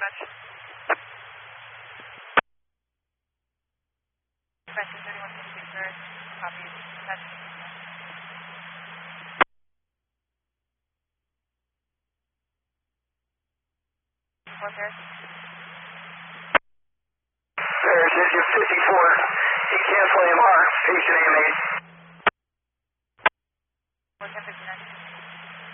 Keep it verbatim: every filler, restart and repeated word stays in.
much. Dispatcher thirty-one fifty-six, sir. Copy. Dispatcher. Four pairs. Pairs, engine fifty-four. You cancel A M R. Patient A M A. four ten fifty-nine.